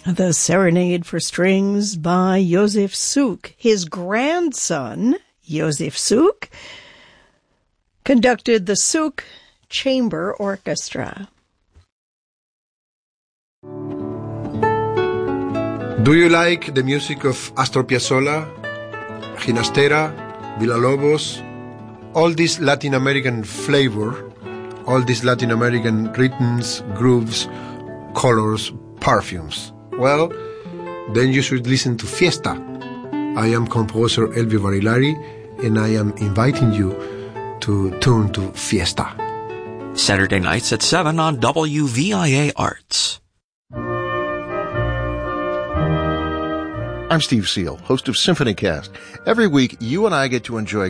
The Serenade for Strings by Josef Suk. His grandson, Josef Suk, conducted the Suk Chamber Orchestra. Do you like the music of Astor Piazzolla, Ginastera, Villalobos, all this Latin American flavor, all these Latin American rhythms, grooves, colors, perfumes? Well, then you should listen to Fiesta. I am composer Elvio Barilari, and I am inviting you to tune to Fiesta. Saturday nights at 7 on WVIA Arts. I'm Steve Seal, host of SymphonyCast. Every week, you and I get to enjoy